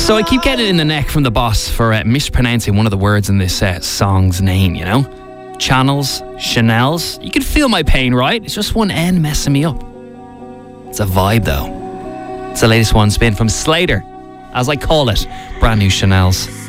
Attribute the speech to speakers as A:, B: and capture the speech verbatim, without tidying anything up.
A: So I keep getting it in the neck from the boss for uh, mispronouncing one of the words in this uh, song's name, you know? Channels, Chanel's. You can feel my pain, right? It's just one N messing me up. It's a vibe, though. It's the latest one spin from Slater, as I call it, brand new Chanel's.